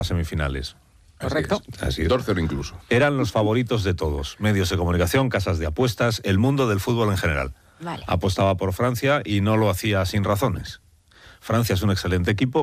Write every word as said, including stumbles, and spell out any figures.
semifinales. Correcto. Así es, así es. dos cero incluso. Eran los favoritos de todos, medios de comunicación, casas de apuestas, el mundo del fútbol en general. Vale. Apostaba por Francia y no lo hacía sin razones. Francia es un excelente equipo.